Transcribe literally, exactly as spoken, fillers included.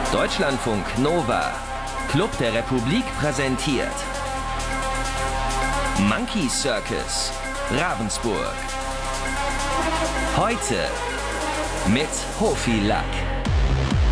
Deutschlandfunk Nova, Club der Republik präsentiert Monkey Circus, Ravensburg. Heute mit Hofi Lack.